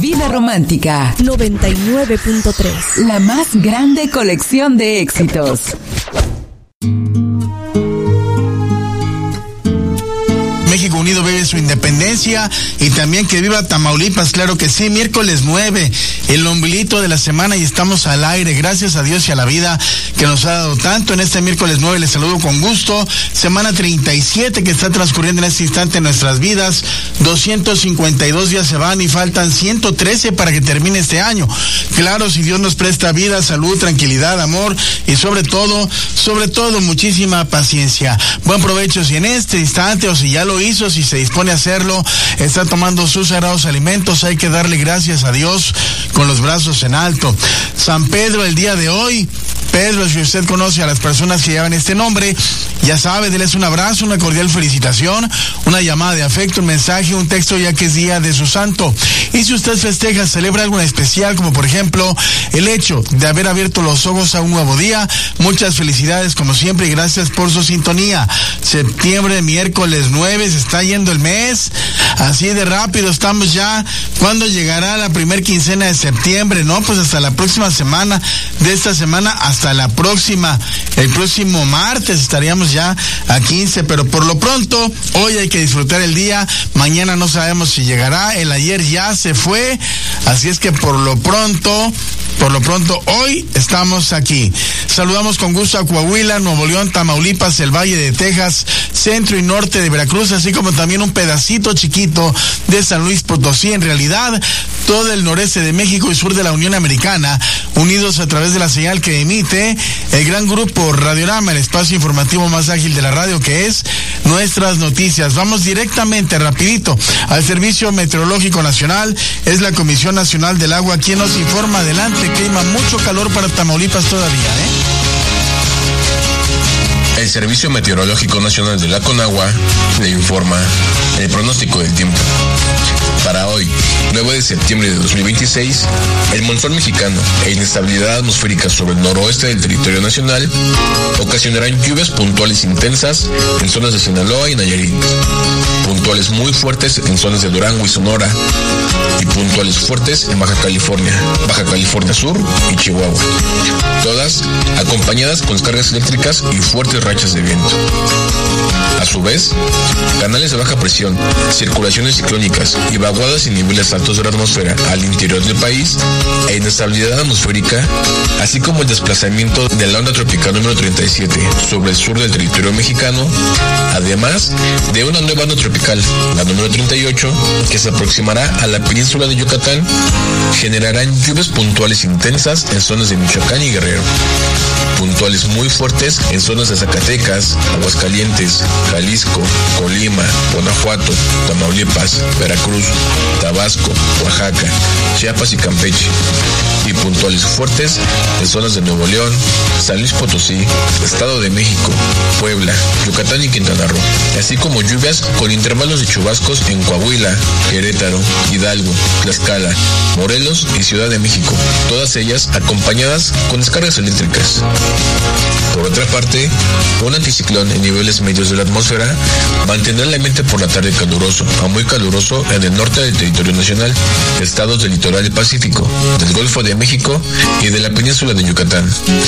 vida romántica. 99.3. La más grande colección de éxitos. México Unido vive su independencia y también que viva Tamaulipas, claro que sí. Miércoles 9, el ombliguito de la semana y estamos al aire. Gracias a Dios y a la vida que nos ha dado tanto. En este miércoles 9 les saludo con gusto. Semana 37 que está transcurriendo en este instante en nuestras vidas. 252 días se van y faltan 113 para que termine este año. Claro, si Dios nos presta vida, salud, tranquilidad, amor y sobre todo muchísima paciencia. Buen provecho si en este instante o si ya lo hizo, si se dispone a hacerlo, está tomando sus sagrados alimentos, hay que darle gracias a Dios con los brazos en alto. San Pedro el día de hoy. Pedro, si usted conoce a las personas que llevan este nombre, ya sabe, déles un abrazo, una cordial felicitación, una llamada de afecto, un mensaje, un texto, ya que es día de su santo. Y si usted festeja, celebra algo en especial, como por ejemplo el hecho de haber abierto los ojos a un nuevo día, muchas felicidades como siempre y gracias por su sintonía. Septiembre, miércoles 9, se está yendo el mes, así de rápido estamos ya. ¿Cuándo llegará la primer quincena de septiembre? No, pues hasta la próxima semana, de esta semana hasta la próxima, el próximo martes estaríamos ya a 15, pero por lo pronto, hoy hay que disfrutar el día, mañana no sabemos si llegará, el ayer ya se fue, así es que por lo pronto, hoy estamos aquí. Saludamos con gusto a Coahuila, Nuevo León, Tamaulipas, el Valle de Texas, centro y norte de Veracruz, así como también un pedacito chiquito de San Luis Potosí. En realidad, todo el noreste de México y sur de la Unión Americana, unidos a través de la señal que emite el gran grupo Radiorama, el espacio informativo más ágil de la radio, que es Nuestras Noticias. Vamos directamente, rapidito, al Servicio Meteorológico Nacional. Es la Comisión Nacional del Agua quien nos informa. Adelante, clima, mucho calor para Tamaulipas todavía, El Servicio Meteorológico Nacional de la Conagua le informa el pronóstico del tiempo. Para hoy, 9 de septiembre de 2026, el monzón mexicano e inestabilidad atmosférica sobre el noroeste del territorio nacional ocasionarán lluvias puntuales intensas en zonas de Sinaloa y Nayarit, puntuales muy fuertes en zonas de Durango y Sonora, y puntuales fuertes en Baja California Sur y Chihuahua, todas acompañadas con descargas eléctricas y fuertes rachas de viento. A su vez, canales de baja presión, circulaciones ciclónicas y vaguadas y niveles altos de la atmósfera al interior del país e inestabilidad atmosférica, así como el desplazamiento de la onda tropical número 37 sobre el sur del territorio mexicano, además de una nueva onda tropical, la número 38, que se aproximará a la península de Yucatán, generarán lluvias puntuales intensas en zonas de Michoacán y Guerrero, puntuales muy fuertes en zonas de Zacatecas, Aguascalientes, Jalisco, Colima, Guanajuato, Tamaulipas, Veracruz, Tabasco, Oaxaca, Chiapas y Campeche, y puntuales fuertes en zonas de Nuevo León, San Luis Potosí, Estado de México, Puebla, Yucatán y Quintana Roo, así como lluvias con intervalos de chubascos en Coahuila, Querétaro, Hidalgo, Tlaxcala, Morelos y Ciudad de México, todas ellas acompañadas con descargas eléctricas. Por otra parte, un anticiclón en niveles medios de la atmósfera mantendrá el ambiente por la tarde caluroso a muy caluroso en el norte del territorio nacional, estados del litoral del Pacífico, del Golfo de México y de la península de Yucatán.